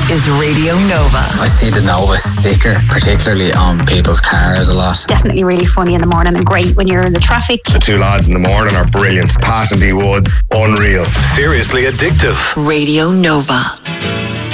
is Radio Nova. I see the Nova sticker, particularly on people's cars a lot. Definitely really funny in the morning and great when you're in the traffic. The two lads in the morning are brilliant. Pat and D Woods, unreal. Seriously addictive. Radio Nova.